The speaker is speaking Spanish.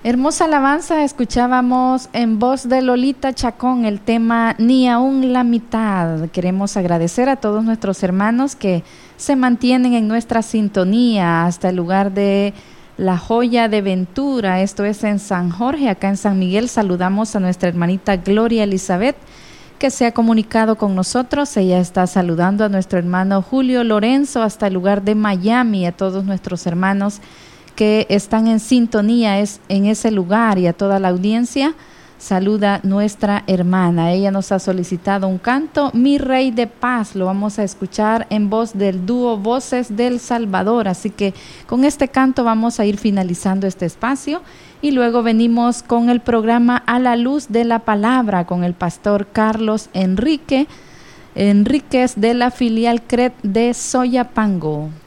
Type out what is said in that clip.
Hermosa alabanza, escuchábamos en voz de Lolita Chacón el tema Ni aún la mitad. Queremos agradecer a todos nuestros hermanos que se mantienen en nuestra sintonía hasta el lugar de La Joya de Ventura, esto es en San Jorge, acá en San Miguel. Saludamos a nuestra hermanita Gloria Elizabeth, que se ha comunicado con nosotros. Ella está saludando a nuestro hermano Julio Lorenzo hasta el lugar de Miami, a todos nuestros hermanos que están en sintonía en ese lugar, y a toda la audiencia saluda nuestra hermana. Ella nos ha solicitado un canto, Mi Rey de Paz. Lo vamos a escuchar en voz del dúo Voces del Salvador. Así que con este canto vamos a ir finalizando este espacio, y luego venimos con el programa A la Luz de la Palabra con el pastor Carlos Enríquez de la filial CRED de Soyapango.